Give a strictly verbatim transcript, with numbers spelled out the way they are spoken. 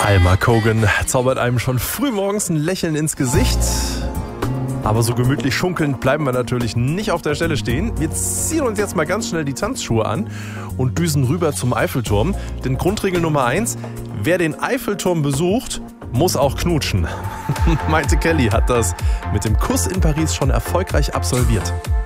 Alma Cogan zaubert einem schon frühmorgens ein Lächeln ins Gesicht. Aber so gemütlich schunkelnd bleiben wir natürlich nicht auf der Stelle stehen. Wir ziehen uns jetzt mal ganz schnell die Tanzschuhe an und düsen rüber zum Eiffelturm. Denn Grundregel Nummer eins, wer den Eiffelturm besucht, muss auch knutschen. Maite Kelly hat das mit dem Kuss in Paris schon erfolgreich absolviert.